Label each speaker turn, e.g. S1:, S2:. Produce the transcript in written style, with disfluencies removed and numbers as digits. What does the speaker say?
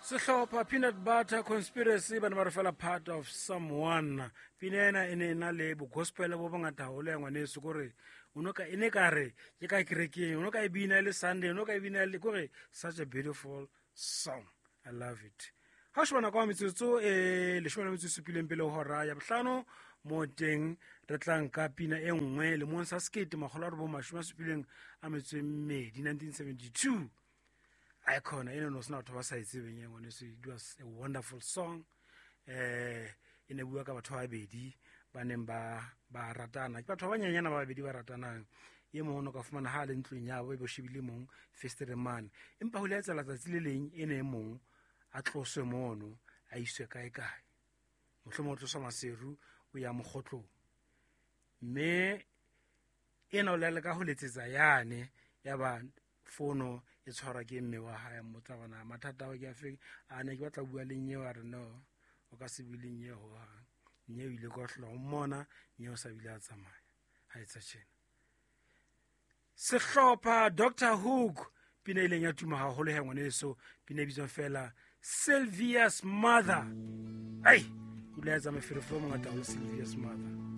S1: Sehlopha Peanut Butter Conspiracy bana ba re fela part of someone. Pina ena ene na le bo gospel bo bongata ho le ngwaneso gore uno ka ene ka re ke ka kerekeng uno ka e bina le Sunday uno ka e bina le gore such a beautiful song. I love it. Ha shwana kwa metsotso le shwana metsotso pile pele hora ya bohlano mo teng re tlang ka pina e nngwe le monsa skate magolo a re bo mashoma sepileng a metswe mmedi 1972. Icon, you know, not what I say when it was a wonderful song. In a work of a toy baby, Banemba Baratana, but Tawanyana baby Baratana, Yemon of Manhattan to Yawe Shibilimon, Fester man. In Pauletta as a lily in a moon, at close mono, I used to kai. Mutomoto Samaseru, we are Mohoto. Me in all Lagahulitis Ayane, Yaban. Fono it's hora ke mme wa ha motabana mathata wa ke afi ane ke batla bua le nyewe re no o ka se bile nyewe ha nyewe ile go hlo mmona nyewe sa bile a tsamaya ha etsa tshena sehlopha Dr Hook pina ile nya tuma ha hole he ngwaneso pina bizon fela Sylvia's mother ai o le tsa me fere from ngata o Sylvia's mother.